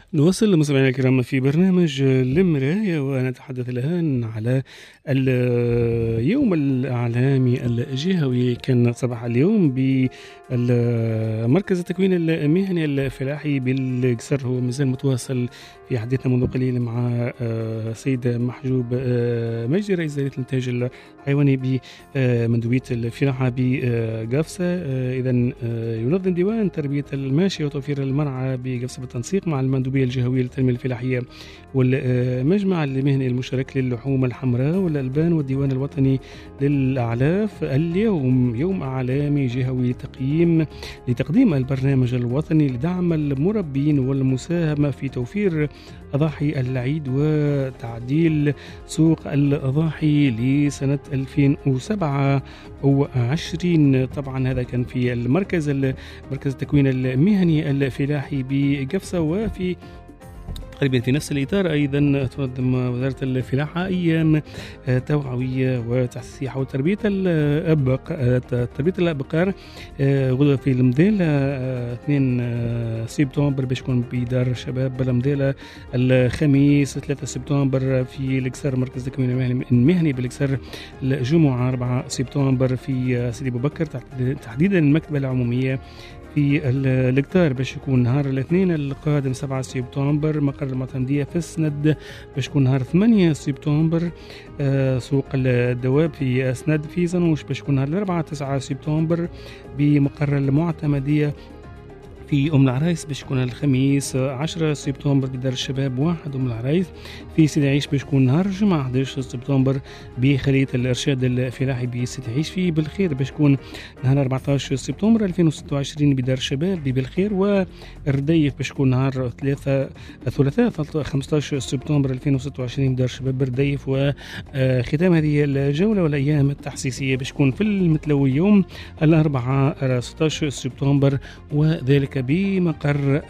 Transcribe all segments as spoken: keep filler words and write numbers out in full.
نواصل مستمعينا الكرام في برنامج المراية، ونتحدث الآن على اليوم الإعلامي الجهوي. كان صباح اليوم بمركز التكوين المهني الفلاحي بالقصر، هو مازال متواصل في حديثنا منذ قليل مع سيد محجوب مجدي رئيس دائرة الإنتاج الحيواني بمندوبية الفلاحة بقفصة. إذا ينظم ديوان تربية الماشية وتوفير المرعى بقفصة بالتنسيق مع المندوبية الجهوية للتنمية الفلاحية والمجمع المهني المشترك للحوم الحمراء والألبان والديوان الوطني للأعلاف. اليوم يوم إعلامي جهوي تقييم لتقديم البرنامج الوطني لدعم المربين والمساهمة في توفير أضاحي العيد وتعديل سوق الأضاحي لسنة ألفين وسبعة وعشرين. طبعا هذا كان في المركز مركز التكوين المهني الفلاحي بقفصة. وفي تقريبا في نفس الإطار أيضا تنظم وزارة الفلاحة أيام توعوية وتحسيسية حول تربية الأبقار تربية الأبقار غدوة في المدينة اثنين سبتمبر باش يكون بدار الشباب المدينة. الخميس ثلاثة سبتمبر في القصر مركز التكوين المهني بالقصر. الجمعة أربعة سبتمبر في سيدي أبو بكر تحديدا المكتبة العمومية في القطار باش يكون نهار الاثنين القادم سبعة سبتمبر. مقر المعتمدية في السند باش يكون نهار ثمانية سبتمبر. آه سوق الدواب في اسند في زنوش باش يكون نهار الأربعة تسعة سبتمبر. بمقر المعتمدية في أم العرايس باش يكون الخميس عشرة سبتمبر بدار الشباب واحد أم العرايس. في سيدي عيش باش يكون نهار الجمعة أحد عشر سبتمبر بخلية الإرشاد الفلاحي بسيدي عيش. في بالخير باش يكون نهار أربعة عشر سبتمبر ألفين وستة وعشرين بدار الشباب بالخير. والرديف باش يكون نهار ثلاثة الثلاثاء خمسة عشر سبتمبر ألفين وستة وعشرين بدار الشباب بالرديف. وختام هذه الجولة والأيام التحسيسية باش يكون في المتلوي يوم الأربعاء ستة عشر سبتمبر، وذلك بمقر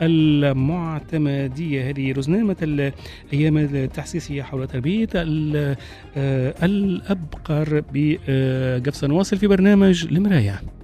المعتمدية. هذه رزنامة الأيام التحسيسية حول تربية الأبقار بقفصة. نواصل في برنامج المراية.